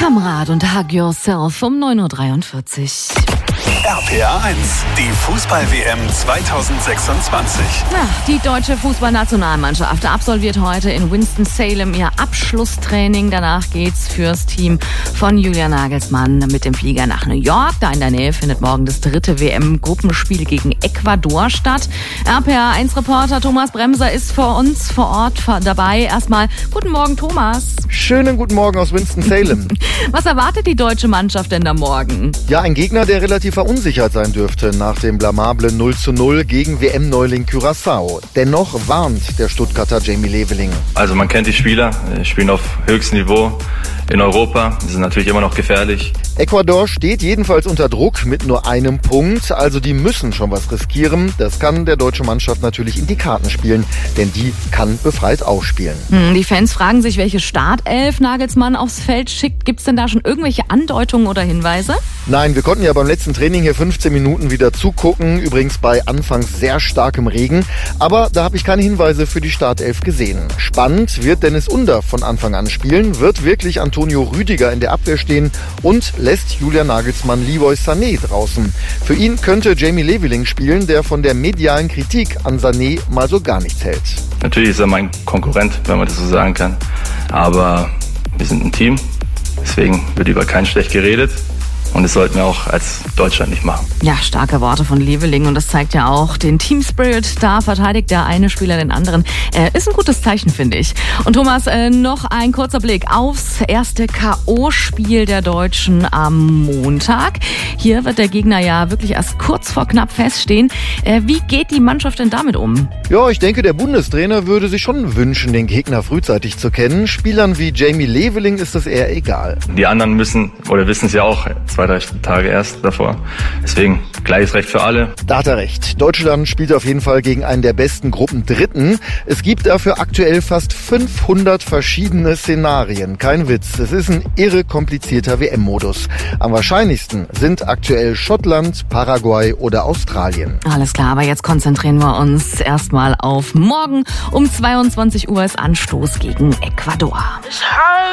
Amrad und Hug Yourself um 9.43 Uhr. RPA 1, die Fußball-WM 2026. Die deutsche Fußballnationalmannschaft absolviert heute in Winston-Salem ihr Abschlusstraining. Danach geht's fürs Team von Julian Nagelsmann mit dem Flieger nach New York. Da in der Nähe findet morgen das 3. WM-Gruppenspiel gegen Ecuador statt. RPA 1-Reporter Thomas Bremser ist vor uns vor Ort dabei. Erstmal guten Morgen, Thomas. Schönen guten Morgen aus Winston-Salem. Was erwartet die deutsche Mannschaft denn da morgen? Ja, ein Gegner, der relativ verunsichert sein dürfte nach dem blamablen 0:0 gegen WM-Neuling Curaçao. Dennoch warnt der Stuttgarter Jamie Leveling. Also man kennt die Spieler, spielen auf höchstem Niveau in Europa, die sind natürlich immer noch gefährlich. Ecuador steht jedenfalls unter Druck mit nur einem Punkt, also die müssen schon was riskieren. Das kann der deutschen Mannschaft natürlich in die Karten spielen, denn die kann befreit aufspielen. Die Fans fragen sich, welche Startelf Nagelsmann aufs Feld schickt. Gibt es denn da schon irgendwelche Andeutungen oder Hinweise? Nein, wir konnten ja beim letzten Training hier 15 Minuten wieder zugucken, übrigens bei anfangs sehr starkem Regen. Aber da habe ich keine Hinweise für die Startelf gesehen. Spannend wird Dennis Under von Anfang an spielen, wird wirklich Antonio Rüdiger in der Abwehr stehen und lässt Julian Nagelsmann Leroy Sané draußen. Für ihn könnte Jamie Leveling spielen, der von der medialen Kritik an Sané mal so gar nichts hält. Natürlich ist er mein Konkurrent, wenn man das so sagen kann. Aber wir sind ein Team, deswegen wird über keinen schlecht geredet. Und das sollten wir auch als Deutschland nicht machen. Ja, starke Worte von Leveling und das zeigt ja auch den Team Spirit. Da verteidigt der eine Spieler den anderen. Ist ein gutes Zeichen, finde ich. Und Thomas, noch ein kurzer Blick aufs erste K.O.-Spiel der Deutschen am Montag. Hier wird der Gegner ja wirklich erst kurz vor knapp feststehen. Wie geht die Mannschaft denn damit um? Ja, ich denke, der Bundestrainer würde sich schon wünschen, den Gegner frühzeitig zu kennen. Spielern wie Jamie Leveling ist das eher egal. Die anderen müssen oder wissen es ja auch 2-3 Tage erst davor. Deswegen gleiches Recht für alle. Da hat er recht. Deutschland spielt auf jeden Fall gegen einen der besten Gruppen Dritten. Es gibt dafür aktuell fast 500 verschiedene Szenarien. Kein Witz. Es ist ein irre komplizierter WM-Modus. Am wahrscheinlichsten sind aktuell Schottland, Paraguay oder Australien. Alles klar, aber jetzt konzentrieren wir uns erstmal auf morgen. Um 22 Uhr ist Anstoß gegen Ecuador.